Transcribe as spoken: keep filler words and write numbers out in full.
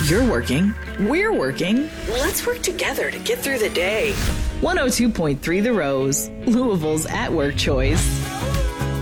You're working. We're working. Let's work together to get through the day. one oh two point three The Rose, Louisville's at-work choice.